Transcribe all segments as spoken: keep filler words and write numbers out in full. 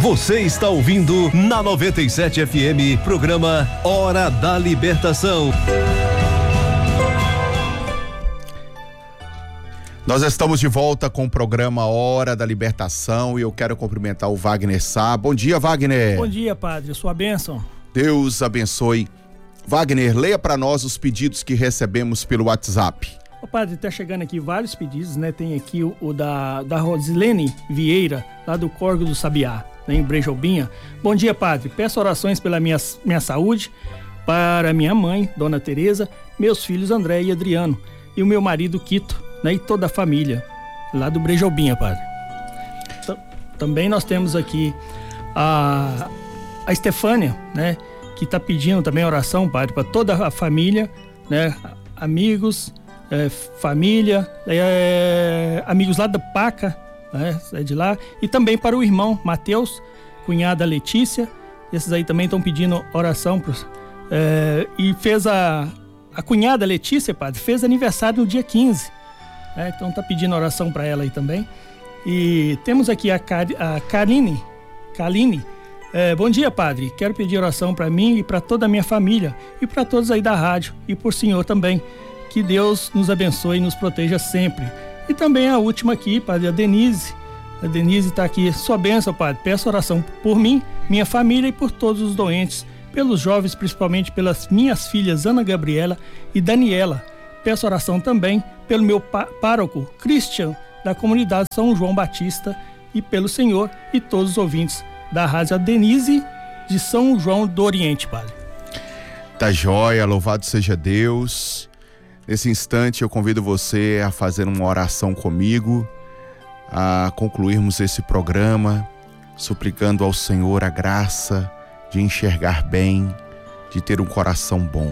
Você está ouvindo na noventa e sete F M, programa Hora da Libertação. Nós estamos de volta com o programa Hora da Libertação e eu quero cumprimentar o Wagner Sá. Bom dia, Wagner. Bom dia, padre. Sua bênção. Deus abençoe. Wagner, leia para nós os pedidos que recebemos pelo WhatsApp. Ô, padre, tá chegando aqui vários pedidos, né? Tem aqui o, o da, da Rosilene Vieira, lá do Córrego do Sabiá, né, em Brejobinha. Bom dia, padre. Peço orações pela minha, minha saúde, para minha mãe, Dona Tereza, meus filhos André e Adriano, e o meu marido Quito, né, e toda a família, lá do Brejobinha, padre. T- também nós temos aqui a, a Estefânia, né, que tá pedindo também oração, padre, para toda a família, né, amigos, é, família, é, amigos lá da Paca, né, é de lá, e também para o irmão Mateus, cunhada Letícia. Esses aí também estão pedindo oração pros, é, e fez a a cunhada Letícia, padre, fez aniversário no dia quinze, né, então tá pedindo oração para ela aí também. E temos aqui a, Car, a Karine Kaline. É, bom dia, padre, quero pedir oração para mim e para toda a minha família e para todos aí da rádio e por senhor também. Que Deus nos abençoe e nos proteja sempre. E também a última aqui, padre, a Denise. A Denise está aqui. Sua bênção, padre. Peço oração por mim, minha família e por todos os doentes. Pelos jovens, principalmente pelas minhas filhas Ana Gabriela e Daniela. Peço oração também pelo meu pá- pároco, Christian, da comunidade São João Batista, e pelo senhor e todos os ouvintes da rádio. A Denise de São João do Oriente, padre. Tá joia, louvado seja Deus. Nesse instante eu convido você a fazer uma oração comigo, a concluirmos esse programa, suplicando ao Senhor a graça de enxergar bem, de ter um coração bom.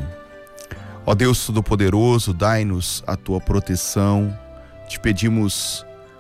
Ó Deus Todo-Poderoso, dai-nos a tua proteção. Te pedimos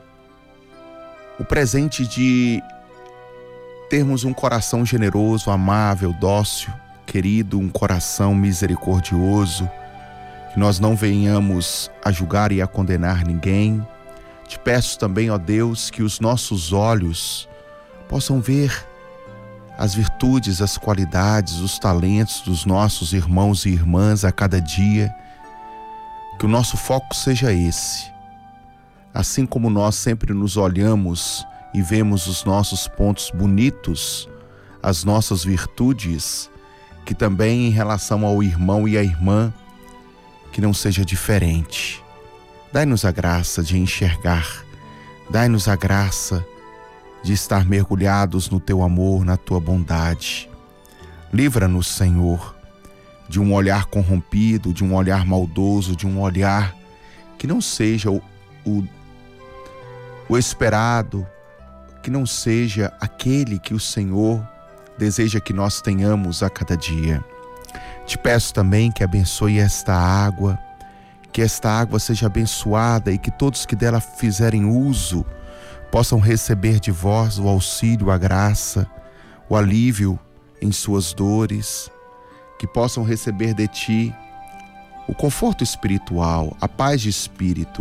o presente de termos um coração generoso, amável, dócil, querido, um coração misericordioso, que nós não venhamos a julgar e a condenar ninguém. Te peço também, ó Deus, que os nossos olhos possam ver as virtudes, as qualidades, os talentos dos nossos irmãos e irmãs a cada dia. Que o nosso foco seja esse. Assim como nós sempre nos olhamos e vemos os nossos pontos bonitos, as nossas virtudes, que também em relação ao irmão e à irmã, que não seja diferente. Dai-nos a graça de enxergar, dai-nos a graça de estar mergulhados no teu amor, na tua bondade. Livra-nos, Senhor, de um olhar corrompido, de um olhar maldoso, de um olhar que não seja o, o, o esperado, que não seja aquele que o Senhor deseja que nós tenhamos a cada dia. Te peço também que abençoe esta água, que esta água seja abençoada e que todos que dela fizerem uso possam receber de vós o auxílio, a graça, o alívio em suas dores, que possam receber de ti o conforto espiritual, a paz de espírito,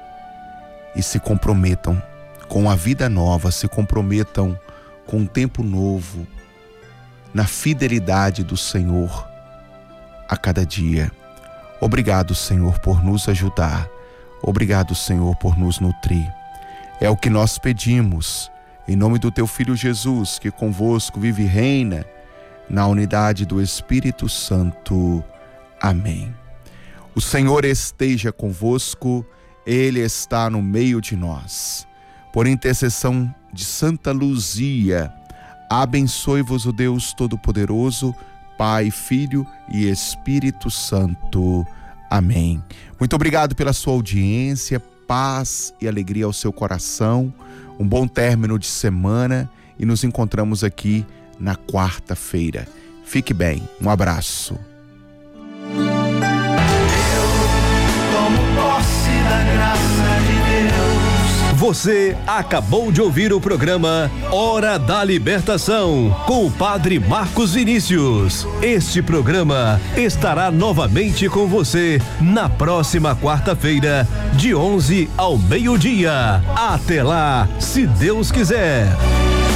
e se comprometam com a vida nova, se comprometam com um tempo novo, na fidelidade do Senhor a cada dia. Obrigado, Senhor, por nos ajudar. Obrigado, Senhor, por nos nutrir. É o que nós pedimos, em nome do teu Filho Jesus, que convosco vive e reina na unidade do Espírito Santo. Amém. O Senhor esteja convosco, Ele está no meio de nós. Por intercessão de Santa Luzia, abençoe-vos o Deus Todo-Poderoso, Pai, Filho e Espírito Santo. Amém. Muito obrigado pela sua audiência, paz e alegria ao seu coração, um bom término de semana e nos encontramos aqui na quarta-feira. Fique bem, um abraço. Eu tomo posse da graça de Deus. Você acabou de ouvir o programa Hora da Libertação, com o Padre Marcos Vinícius. Este programa estará novamente com você na próxima quarta-feira, de onze ao meio-dia. Até lá, se Deus quiser.